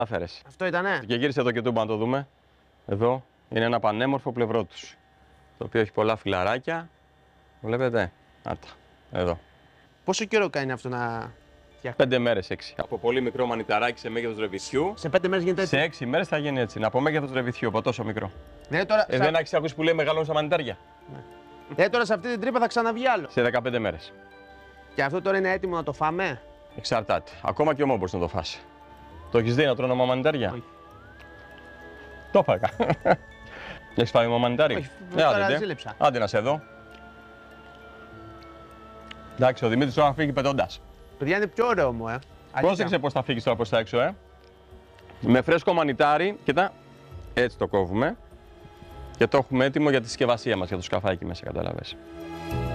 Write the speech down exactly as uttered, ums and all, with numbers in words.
Αφαίρεση. Αυτό ήτανε. Και γύρισε εδώ και τούμπα να το δούμε. Εδώ είναι ένα πανέμορφο πλευρό τους. Το οποίο έχει πολλά φιλαράκια. Βλέπετε. Άτα. Εδώ. Πόσο καιρό κάνει αυτό να φτιάχνει? Πέντε μέρες, έξι. Από πολύ μικρό μανιταράκι σε μέγεθος ρεβιθιού. Σε πέντε μέρες γίνεται έτσι. Σε έξι μέρες θα γίνει έτσι. Από μέγεθος ρεβιθιού, από τόσο μικρό. Ναι, τώρα, Ε, σα... Δεν έχεις ακούσει που λέει μεγαλώνουν στα μανιτάρια. ναι, τώρα σε αυτή την τρύπα θα ξαναβγεί άλλο. Σε δεκαπέντε μέρες. Και αυτό τώρα είναι έτοιμο να το φάμε. Εξαρτάται. Ακόμα και ομό μπορείς να το φας. Το έχεις δει να τρώνε μαμανιτάρια? Όχι. Το έφαγα. Έχεις φάει μαμανιτάρι? Όχι, Ε, τώρα άντε, ζήλεψα. άντε να σε δω. Εντάξει, ο Δημήτρης τώρα θα φύγει πετώντας. Παιδιά είναι πιο ωραίο μου, ε. Πρόσεξε πώς θα φύγεις τώρα προς τα έξω, ε. Με φρέσκο μανιτάρι, κοίτα, έτσι το κόβουμε. Και το έχουμε έτοιμο για τη συσκευασία μας, για το σκαφάκι μέσα, καταλαβες.